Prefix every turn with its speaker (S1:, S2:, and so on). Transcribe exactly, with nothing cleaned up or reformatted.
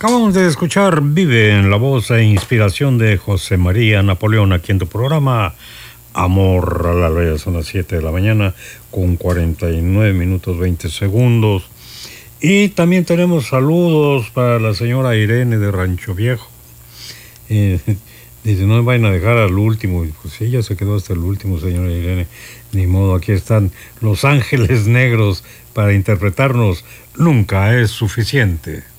S1: Acabamos de escuchar Vive en la voz e inspiración de José María Napoleón aquí en tu programa Amor a la Ley. Son las siete de la mañana con cuarenta y nueve minutos veinte segundos. Y también tenemos saludos para la señora Irene de Rancho Viejo. Eh, dice, no me vayan a dejar al último. Pues sí, ya se quedó hasta el último, señora Irene. Ni modo, aquí están Los Ángeles Negros para interpretarnos Nunca es suficiente.